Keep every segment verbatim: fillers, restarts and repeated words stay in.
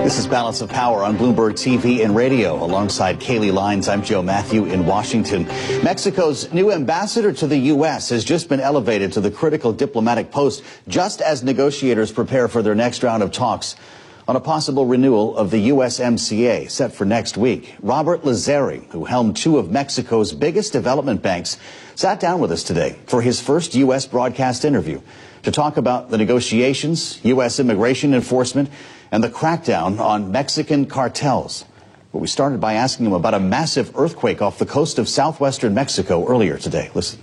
This is Balance of Power on Bloomberg T V and radio. Alongside Kaylee Lines, I'm Joe Matthew in Washington. Mexico's new ambassador to the U S has just been elevated to the critical diplomatic post just as negotiators prepare for their next round of talks on a possible renewal of the U S M C A set for next week. Robert Lazari, who helmed two of Mexico's biggest development banks, sat down with us today for his first U S broadcast interview to talk about the negotiations, U S immigration enforcement, and the crackdown on Mexican cartels. But we started by asking him about a massive earthquake off the coast of southwestern Mexico earlier today. Listen.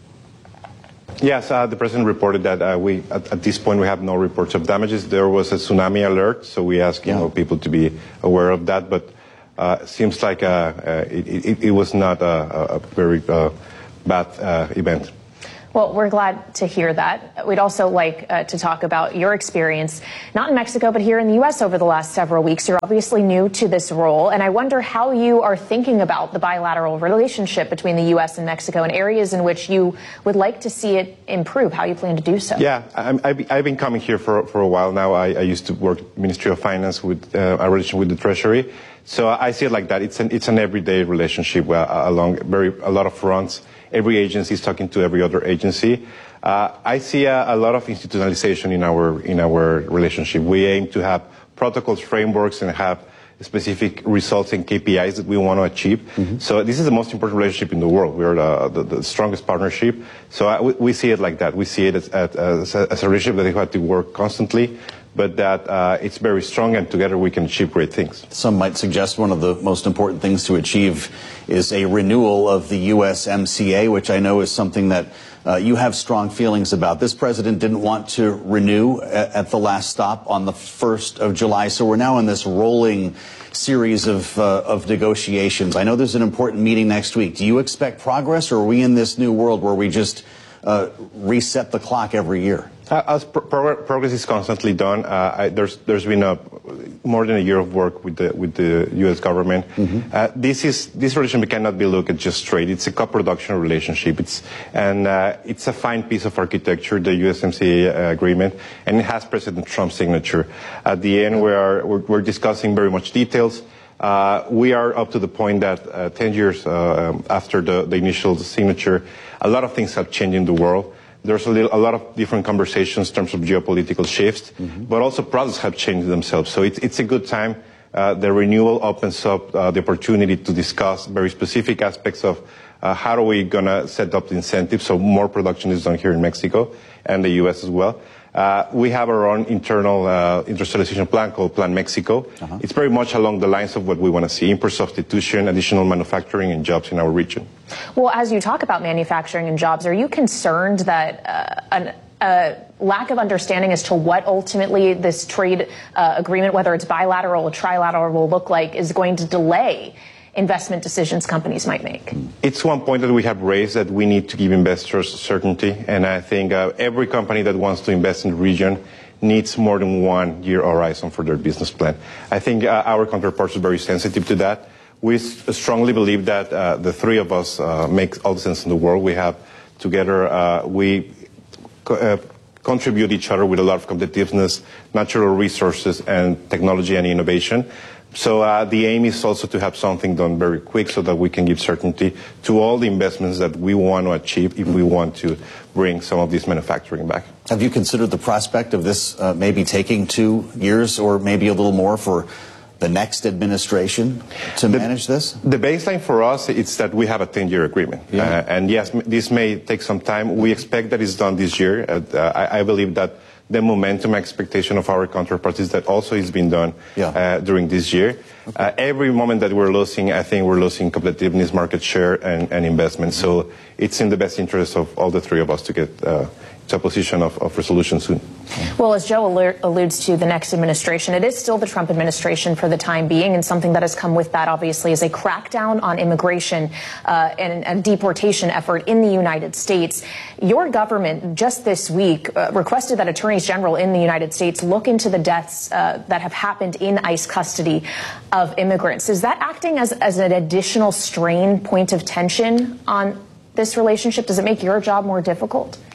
Yes, uh, the president reported that uh, we, at, at this point, we have no reports of damages. There was a tsunami alert, so we asked yeah. you know, people to be aware of that. But uh, it seems like uh, uh, it, it, it was not a, a very uh, bad uh, event. Well, we're glad to hear that. We'd also like uh, to talk about your experience, not in Mexico, but here in the U S over the last several weeks. You're obviously new to this role, and I wonder how you are thinking about the bilateral relationship between the U S and Mexico and areas in which you would like to see it improve, how you plan to do so. Yeah, I'm, I've, I've been coming here for, for a while now. I, I used to work at Ministry of Finance with uh, a relation with the Treasury. So I see it like that. It's an, it's an everyday relationship uh, along very, a lot of fronts. Every agency is talking to every other agency. Uh, I see a, a lot of institutionalization in our in our relationship. We aim to have protocols, frameworks, and have specific results and K P Is that we want to achieve. Mm-hmm. So this is the most important relationship in the world. We are the, the, the strongest partnership. So I, we, we see it like that. We see it as, as, as a relationship that we have to work constantly, but that uh, it's very strong, and together we can achieve great things. Some might suggest one of the most important things to achieve is a renewal of the U S M C A, which I know is something that uh, you have strong feelings about. This president didn't want to renew at, at the last stop on the first of July, so we're now in this rolling series of, uh, of negotiations. I know there's an important meeting next week. Do you expect progress, or are we in this new world where we just uh, reset the clock every year? Uh, as pro progress is constantly done, uh, I, there's there's been a, more than a year of work with the with the U S government. Mm-hmm. uh, this is this relationship cannot be looked at just trade. It's a co-production relationship. It's and uh, it's a fine piece of architecture, the U S M C A uh, agreement, and it has President Trump's signature. At the end, we are we're, we're discussing very much details. Uh, we are up to the point that uh, ten years uh, after the, the initial signature, a lot of things have changed in the world. There's a, little, a lot of different conversations in terms of geopolitical shifts, mm-hmm. but also products have changed themselves. So it's, it's a good time. Uh, the renewal opens up uh, the opportunity to discuss very specific aspects of uh, how are we going to set up the incentives so more production is done here in Mexico and the U S as well. Uh, we have our own internal uh, industrialization plan called Plan Mexico. Uh-huh. It's very much along the lines of what we want to see, import substitution, additional manufacturing and jobs in our region. Well, as you talk about manufacturing and jobs, are you concerned that uh, an a lack of understanding as to what ultimately this trade uh, agreement, whether it's bilateral or trilateral, will look like, is going to delay investment decisions companies might make? It's one point that we have raised, that we need to give investors certainty. And I think uh, every company that wants to invest in the region needs more than one year horizon for their business plan. I think uh, our counterparts are very sensitive to that. We s strongly believe that uh, the three of us uh, make all the sense in the world. We have together, uh, we co uh, contribute each other with a lot of competitiveness, natural resources, and technology and innovation. So uh, the aim is also to have something done very quick so that we can give certainty to all the investments that we want to achieve if we want to bring some of this manufacturing back. Have you considered the prospect of this uh, maybe taking two years or maybe a little more for the next administration to the, manage this? The baseline for us is that we have a ten-year agreement. Yeah. Uh, and yes, this may take some time. We expect that it's done this year. Uh, I, I believe that the momentum expectation of our counterparts is that also is being done yeah. uh, during this year. Okay. Uh, every moment that we're losing, I think we're losing competitiveness, market share, and, and investment. Mm-hmm. So it's in the best interest of all the three of us to get uh, to a position of, of resolution soon. Well, as Joe alludes to, the next administration, it is still the Trump administration for the time being, and something that has come with that, obviously, is a crackdown on immigration uh, and a deportation effort in the United States. Your government just this week uh, requested that attorneys general in the United States look into the deaths uh, that have happened in ICE custody of immigrants. Is that acting as, as an additional strain, point of tension on this relationship? Does it make your job more difficult?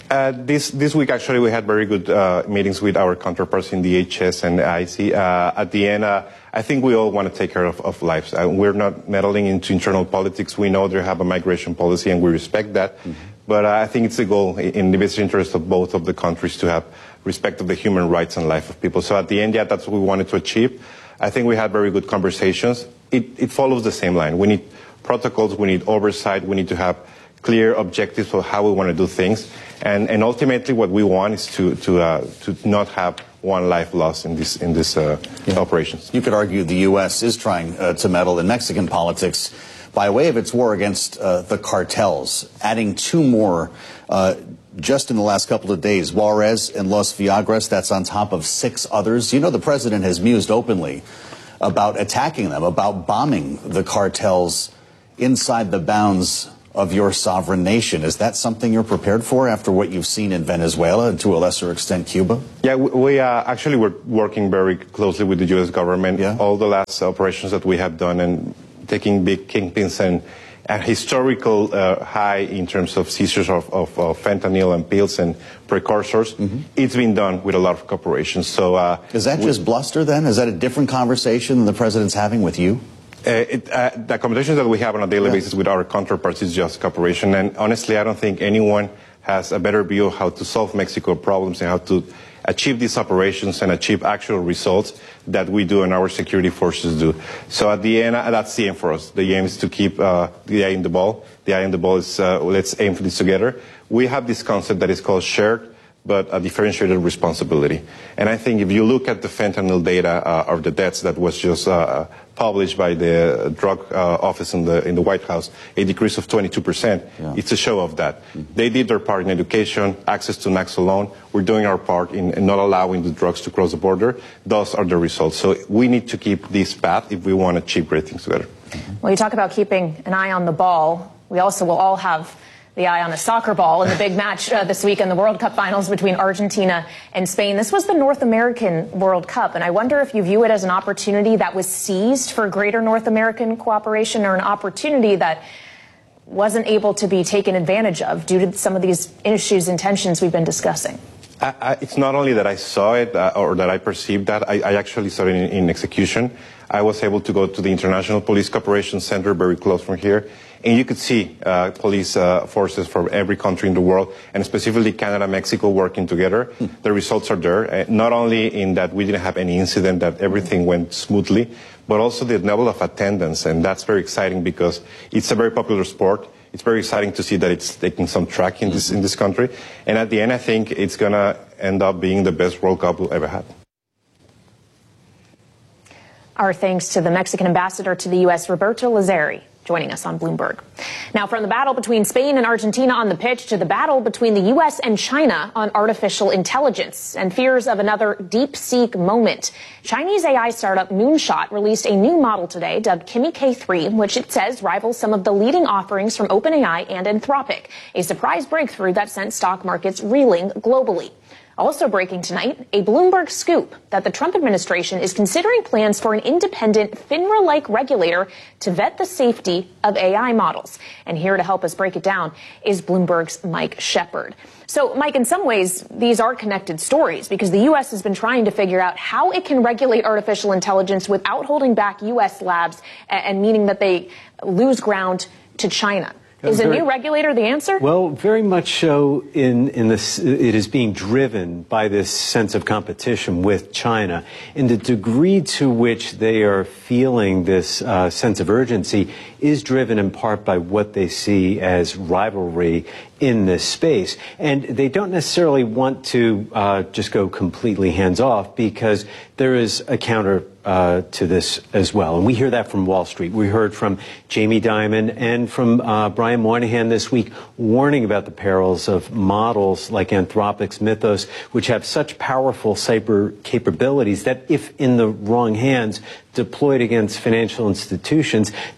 Uh, this this week, actually, we had very good uh, meetings with our counterparts in D H S and I C. Uh, at the end, uh, I think we all want to take care of, of lives. Uh, we're not meddling into internal politics. We know they have a migration policy, and we respect that. Mm-hmm. But uh, I think it's a goal in the best interest of both of the countries to have respect of the human rights and life of people. So at the end, yeah, that's what we wanted to achieve. I think we had very good conversations. It, it follows the same line. We need protocols. We need oversight. We need to have clear objectives for how we want to do things. And, and ultimately, what we want is to to uh, to not have one life lost in this in this uh, yeah. operations. You could argue the U S is trying uh, to meddle in Mexican politics by way of its war against uh, the cartels, adding two more uh, just in the last couple of days, Juarez and Los Viagras. That's on top of six others. You know, the president has mused openly about attacking them, about bombing the cartels inside the bounds of your sovereign nation. Is that something you're prepared for after what you've seen in Venezuela and to a lesser extent Cuba? Yeah, we, we uh, actually we're working very closely with the U S government. Yeah. All the last operations that we have done and taking big kingpins and a historical uh, high in terms of seizures of, of, of fentanyl and pills and precursors. Mm-hmm. It's been done with a lot of cooperation. So uh, is that just bluster then? Is that a different conversation than the president's having with you? Uh, it, uh, the conversations that we have on a daily yeah. basis with our counterparts is just cooperation. And honestly, I don't think anyone has a better view of how to solve Mexico problems and how to achieve these operations and achieve actual results that we do and our security forces do. So at the end, uh, that's the aim for us. The aim is to keep uh, the eye in the ball. The eye in the ball is uh, let's aim for this together. We have this concept that is called shared but a differentiated responsibility. And I think if you look at the fentanyl data uh, or the deaths that was just uh, published by the drug uh, office in the in the White House, a decrease of twenty-two percent, yeah. It's a show of that. Mm-hmm. They did their part in education, access to Naloxone. We're doing our part in, in not allowing the drugs to cross the border. Those are the results. So we need to keep this path if we want to achieve great things together. Mm-hmm. Well, you talk about keeping an eye on the ball. We also will all have the eye on a soccer ball in the big match uh, this week in the World Cup finals between Argentina and Spain. This was the North American World Cup, and I wonder if you view it as an opportunity that was seized for greater North American cooperation or an opportunity that wasn't able to be taken advantage of due to some of these issues and tensions we've been discussing. I, I, it's not only that I saw it uh, or that I perceived that, I, I actually saw it in, in execution. I was able to go to the International Police Cooperation Center, very close from here, and you could see uh, police uh, forces from every country in the world, and specifically Canada, Mexico, working together. Hmm. The results are there, uh, not only in that we didn't have any incident, that everything went smoothly, but also the level of attendance, and that's very exciting because it's a very popular sport. It's very exciting to see that it's taking some track in this in this country, and at the end, I think it's going to end up being the best World Cup we'll ever had. Our thanks to the Mexican ambassador to the U S, Roberto Lazari, joining us on Bloomberg. Now, from the battle between Spain and Argentina on the pitch to the battle between the U S and China on artificial intelligence and fears of another DeepSeek moment. Chinese A I startup Moonshot released a new model today dubbed Kimi K three, which it says rivals some of the leading offerings from OpenAI and Anthropic, a surprise breakthrough that sent stock markets reeling globally. Also breaking tonight, a Bloomberg scoop that the Trump administration is considering plans for an independent FINRA-like regulator to vet the safety of A I models. And here to help us break it down is Bloomberg's Mike Shepard. So, Mike, in some ways, these are connected stories because the U S has been trying to figure out how it can regulate artificial intelligence without holding back U S labs and meaning that they lose ground to China. Is a new regulator the answer? Well, very much so. In in this, it is being driven by this sense of competition with China. And the degree to which they are feeling this uh, sense of urgency is driven in part by what they see as rivalry in this space. And they don't necessarily want to uh, just go completely hands off because there is a counter uh, to this as well. And we hear that from Wall Street. We heard from Jamie Dimon and from uh, Brian Moynihan this week warning about the perils of models like Anthropic's Mythos, which have such powerful cyber capabilities that if in the wrong hands, deployed against financial institutions, they could wreak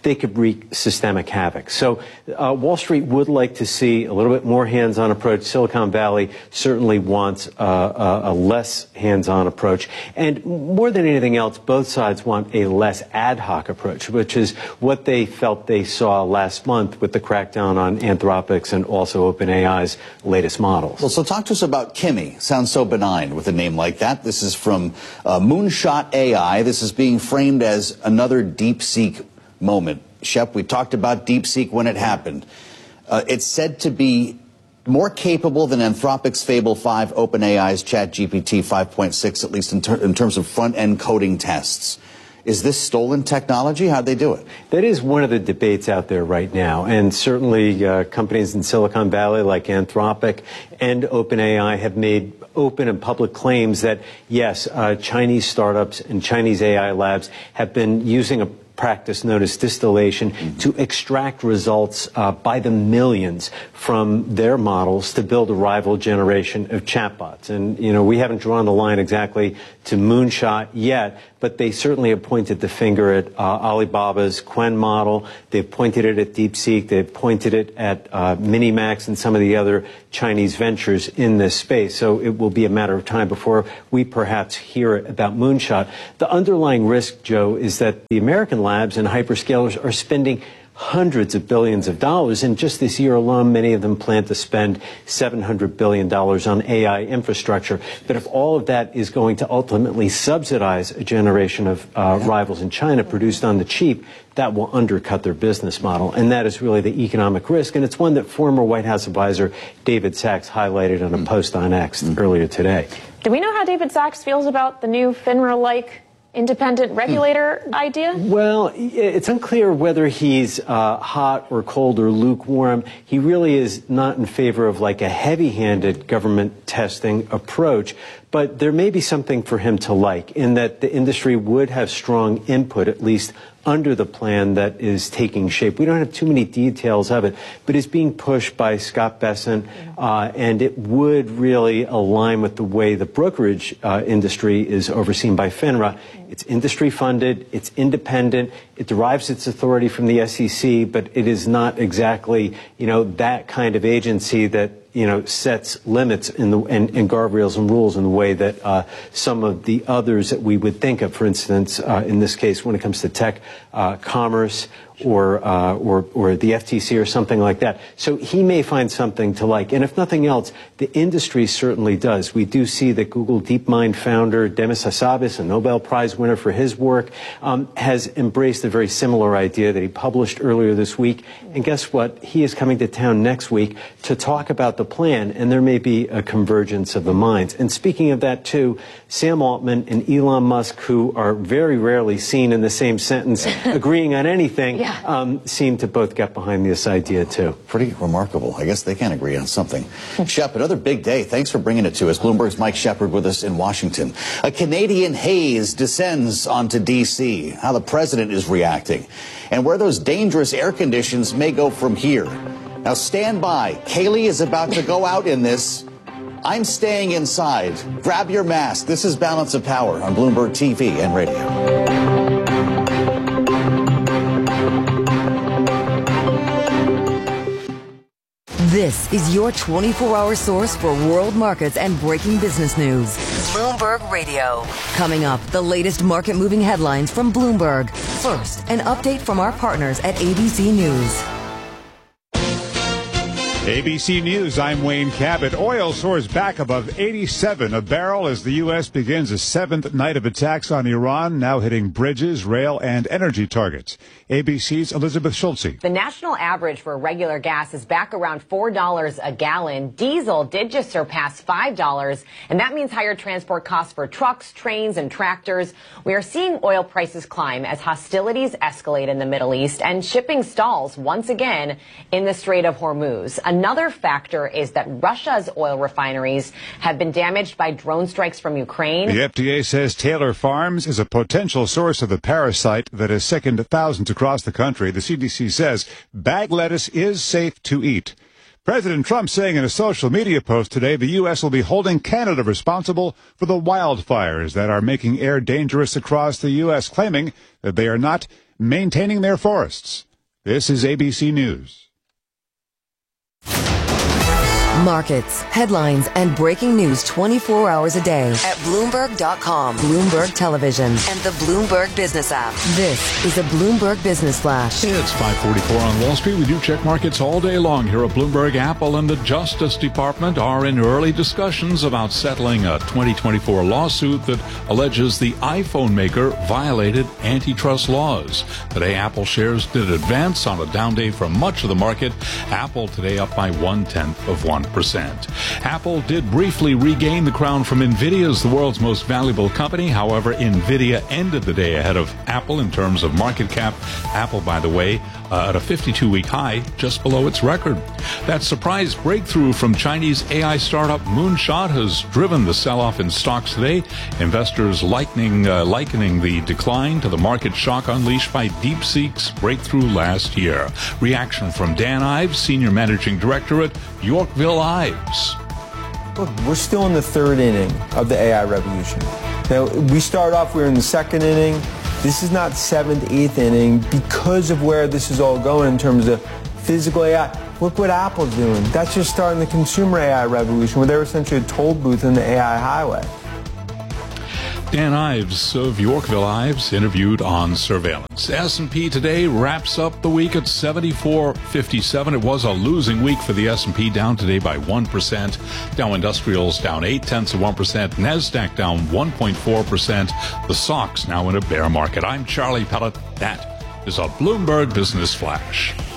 wreak systemic havoc. So uh, Wall Street would like to see a little bit more hands-on approach. Silicon Valley certainly wants uh, a, a less hands-on approach. And more than anything else, both sides want a less ad hoc approach, which is what they felt they saw last month with the crackdown on Anthropic's and also OpenAI's latest models. Well, so talk to us about Kimi. Sounds so benign with a name like that. This is from uh, Moonshot A I. This is being framed as another DeepSeek moment. Shep, we talked about DeepSeek when it happened. Uh, it's said to be more capable than Anthropic's Fable five, OpenAI's ChatGPT five point six, at least in, ter in terms of front-end coding tests. Is this stolen technology? How'd they do it? That is one of the debates out there right now. And certainly uh, companies in Silicon Valley like Anthropic and OpenAI have made open and public claims that, yes, uh, Chinese startups and Chinese A I labs have been using a practice known as distillation mm-hmm. to extract results uh, by the millions from their models to build a rival generation of chatbots. And, you know, we haven't drawn the line exactly to Moonshot yet, but they certainly have pointed the finger at uh, Alibaba's Qwen model. They've pointed it at DeepSeek. They've pointed it at uh, Minimax and some of the other Chinese ventures in this space. So it will be a matter of time before we perhaps hear about Moonshot. The underlying risk, Joe, is that the American labs and hyperscalers are spending hundreds of billions of dollars. And just this year alone, many of them plan to spend seven hundred billion dollars on A I infrastructure. But if all of that is going to ultimately subsidize a generation of uh, rivals in China produced on the cheap, that will undercut their business model. And that is really the economic risk. And it's one that former White House advisor David Sachs highlighted on a post on X mm. earlier today. Do we know how David Sachs feels about the new FINRA-like independent regulator hmm. idea? Well, it's unclear whether he's uh, hot or cold or lukewarm. He really is not in favor of like a heavy-handed government testing approach. But there may be something for him to like in that the industry would have strong input, at least under the plan that is taking shape. We don't have too many details of it, but it's being pushed by Scott Bessent, uh, and it would really align with the way the brokerage uh, industry is overseen by FINRA. It's industry funded, it's independent, it derives its authority from the S E C, but it is not exactly, you know, that kind of agency that you know, sets limits in the, and, and guardrails and rules in the way that uh, some of the others that we would think of, for instance, uh, in this case, when it comes to tech, uh, commerce, or, uh, or, or the F T C or something like that. So he may find something to like. And if nothing else, the industry certainly does. We do see that Google DeepMind founder Demis Hassabis, a Nobel Prize winner for his work, um, has embraced a very similar idea that he published earlier this week. And guess what? He is coming to town next week to talk about the plan, and there may be a convergence of the minds. And speaking of that, too, Sam Altman and Elon Musk, who are very rarely seen in the same sentence agreeing on anything, yeah. Um, seem to both get behind this idea, too. Pretty remarkable. I guess they can agree on something. Shep, another big day. Thanks for bringing it to us. Bloomberg's Mike Shepard with us in Washington. A Canadian haze descends onto D C How the president is reacting, and where those dangerous air conditions may go from here. Now stand by. Kayleigh is about to go out in this. I'm staying inside. Grab your mask. This is Balance of Power on Bloomberg T V and radio. This is your twenty-four hour source for world markets and breaking business news. Bloomberg Radio. Coming up, the latest market-moving headlines from Bloomberg. First, an update from our partners at A B C News. A B C News, I'm Wayne Cabot. Oil soars back above eighty-seven a barrel as the U S begins a seventh night of attacks on Iran, now hitting bridges, rail, and energy targets. A B C's Elizabeth Schulze. The national average for regular gas is back around four dollars a gallon. Diesel did just surpass five dollars, and that means higher transport costs for trucks, trains, and tractors. We are seeing oil prices climb as hostilities escalate in the Middle East and shipping stalls once again in the Strait of Hormuz. Another factor is that Russia's oil refineries have been damaged by drone strikes from Ukraine. The F D A says Taylor Farms is a potential source of the parasite that has sickened thousands across the country. The C D C says bag lettuce is safe to eat. President Trump saying in a social media post today the U S will be holding Canada responsible for the wildfires that are making air dangerous across the U S, claiming that they are not maintaining their forests. This is A B C News. Markets, headlines, and breaking news twenty-four hours a day at Bloomberg dot com, Bloomberg Television, and the Bloomberg Business app. This is a Bloomberg Business Flash. It's five forty-four on Wall Street. We do check markets all day long here at Bloomberg. Apple and the Justice Department are in early discussions about settling a twenty twenty-four lawsuit that alleges the iPhone maker violated antitrust laws. Today, Apple shares did advance on a down day for much of the market. Apple today up by one-tenth of one percent. Apple did briefly regain the crown from NVIDIA as the world's most valuable company. However, NVIDIA ended the day ahead of Apple in terms of market cap. Apple, by the way, uh, at a fifty-two-week high, just below its record. That surprise breakthrough from Chinese A I startup Moonshot has driven the sell-off in stocks today. Investors likening, uh, likening the decline to the market shock unleashed by DeepSeek's breakthrough last year. Reaction from Dan Ives, Senior Managing Director at Yorkville Ives. Look, we're still in the third inning of the A I revolution. Now, we start off, we're in the second inning. This is not seventh, eighth inning because of where this is all going in terms of physical A I. Look what Apple's doing. That's just starting the consumer A I revolution where they're essentially a toll booth in the A I highway. Dan Ives of Yorkville Ives interviewed on surveillance. S and P today wraps up the week at seventy-four fifty-seven. It was a losing week for the S and P, down today by one percent. Dow Industrials down eight tenths of one percent. NASDAQ down one point four percent. The S O X now in a bear market. I'm Charlie Pellet. That is a Bloomberg Business Flash.